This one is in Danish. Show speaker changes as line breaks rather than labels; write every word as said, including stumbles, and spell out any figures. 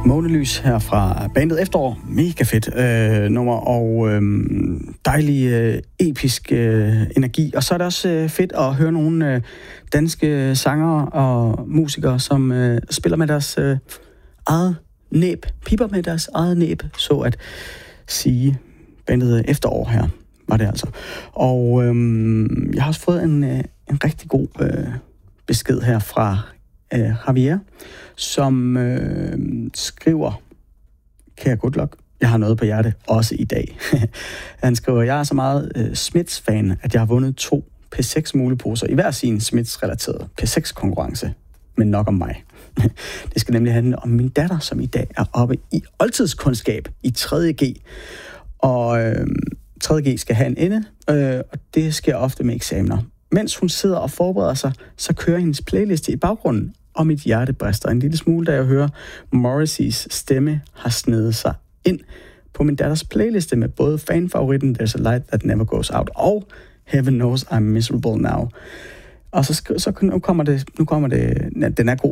Månelys her fra bandet Efterår. Mega fedt øh, nummer, og øh, dejlig øh, episk øh, energi. Og så er det også øh, fedt at høre nogle øh, danske sangere og musikere, som øh, spiller med deres øh, eget næb, piper med deres eget næb, så at sige. Bandet Efterår her var det altså. Og øh, jeg har også fået en, øh, en rigtig god øh, besked her fra øh, Javier, som øh, skriver: Kære Goodluck, jeg har noget på hjerte, også i dag. Han skriver: Jeg er så meget øh, Smiths-fan, at jeg har vundet to P seks muleposer i hver sin Smiths-relaterede P seks konkurrence. Men nok om mig. Det skal nemlig handle om min datter, som i dag er oppe i oldtidskundskab i tredje G. Og øh, tredje G skal have en ende, øh, og det sker ofte med eksamener. Mens hun sidder og forbereder sig, så kører hendes playliste i baggrunden, og mit hjerte brister en lille smule, da jeg hører Morrisseys stemme har snedet sig ind på min datters playliste med både fanfavoritten There's a Light That Never Goes Out og Heaven Knows I'm Miserable Now. Og så, så nu kommer det, nu kommer det, den er god.